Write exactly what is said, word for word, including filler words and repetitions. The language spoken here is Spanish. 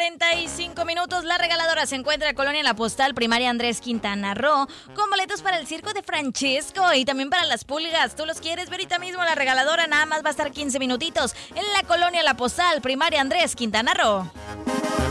cuarenta y cinco minutos. La regaladora se encuentra en Colonia La Postal, Primaria Andrés Quintana Roo, con boletos para el Circo de Francesco y también para las pulgas. ¿Tú los quieres ver ahorita mismo? La regaladora nada más va a estar quince minutitos en la Colonia La Postal, Primaria Andrés Quintana Roo.